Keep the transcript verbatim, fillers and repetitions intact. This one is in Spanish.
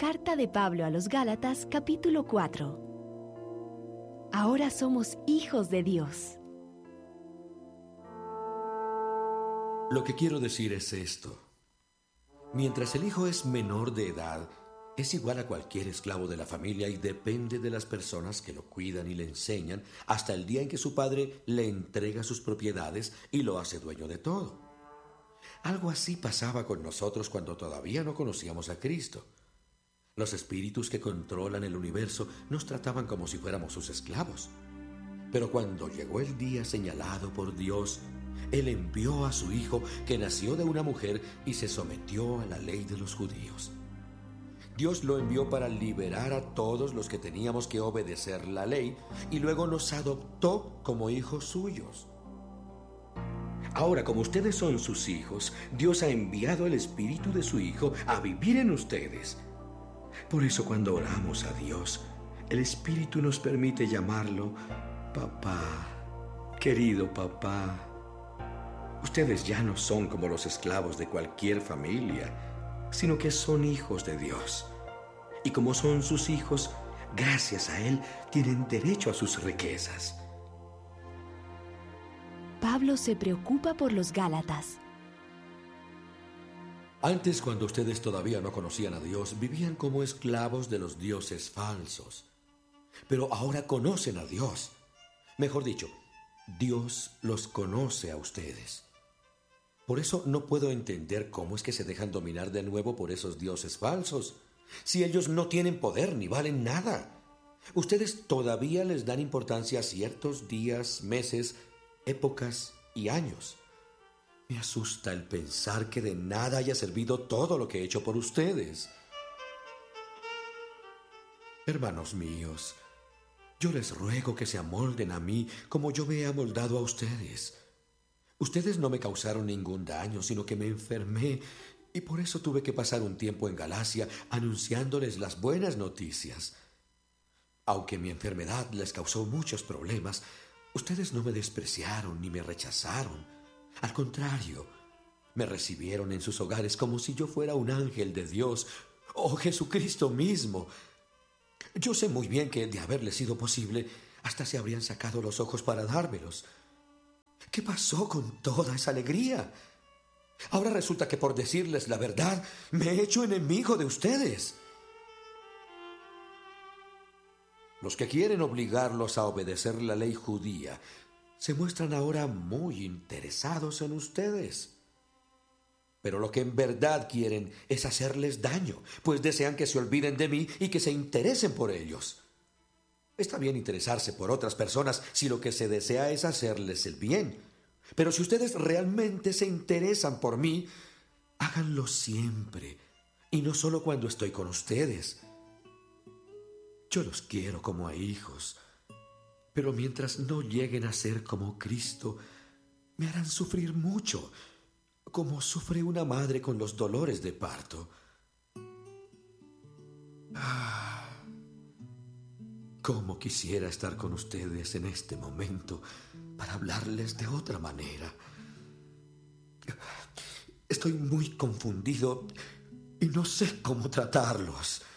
Carta de Pablo a los Gálatas, capítulo cuatro. Ahora somos hijos de Dios. Lo que quiero decir es esto. Mientras el hijo es menor de edad, es igual a cualquier esclavo de la familia y depende de las personas que lo cuidan y le enseñan hasta el día en que su padre le entrega sus propiedades y lo hace dueño de todo. Algo así pasaba con nosotros cuando todavía no conocíamos a Cristo. Los espíritus que controlan el universo nos trataban como si fuéramos sus esclavos. Pero cuando llegó el día señalado por Dios, Él envió a su Hijo, que nació de una mujer y se sometió a la ley de los judíos. Dios lo envió para liberar a todos los que teníamos que obedecer la ley y luego nos adoptó como hijos suyos. Ahora, como ustedes son sus hijos, Dios ha enviado el Espíritu de su Hijo a vivir en ustedes. Por eso cuando oramos a Dios, el Espíritu nos permite llamarlo Papá, querido papá. Ustedes ya no son como los esclavos de cualquier familia, sino que son hijos de Dios. Y como son sus hijos, gracias a Él tienen derecho a sus riquezas. Pablo se preocupa por los Gálatas. Antes, cuando ustedes todavía no conocían a Dios, vivían como esclavos de los dioses falsos. Pero ahora conocen a Dios. Mejor dicho, Dios los conoce a ustedes. Por eso no puedo entender cómo es que se dejan dominar de nuevo por esos dioses falsos, si ellos no tienen poder ni valen nada. Ustedes todavía les dan importancia a ciertos días, meses, épocas y años. Me asusta el pensar que de nada haya servido todo lo que he hecho por ustedes. Hermanos míos, yo les ruego que se amolden a mí como yo me he amoldado a ustedes. Ustedes no me causaron ningún daño, sino que me enfermé, y por eso tuve que pasar un tiempo en Galacia anunciándoles las buenas noticias. Aunque mi enfermedad les causó muchos problemas, ustedes no me despreciaron ni me rechazaron. Al contrario, me recibieron en sus hogares como si yo fuera un ángel de Dios, o Jesucristo mismo. Yo sé muy bien que de haberle sido posible, hasta se habrían sacado los ojos para dármelos. ¿Qué pasó con toda esa alegría? Ahora resulta que por decirles la verdad, me he hecho enemigo de ustedes. Los que quieren obligarlos a obedecer la ley judía se muestran ahora muy interesados en ustedes. Pero lo que en verdad quieren es hacerles daño, pues desean que se olviden de mí y que se interesen por ellos. Está bien interesarse por otras personas si lo que se desea es hacerles el bien. Pero si ustedes realmente se interesan por mí, háganlo siempre, y no solo cuando estoy con ustedes. Yo los quiero como a hijos, pero mientras no lleguen a ser como Cristo, me harán sufrir mucho, como sufre una madre con los dolores de parto. Ah, cómo quisiera estar con ustedes en este momento para hablarles de otra manera. Estoy muy confundido y no sé cómo tratarlos.